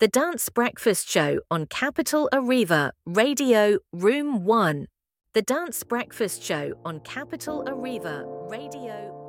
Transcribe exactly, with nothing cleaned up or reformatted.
The Dance Breakfast Show on Capital Arriva, Radio Room one. The Dance Breakfast Show on Capital Arriva, Radio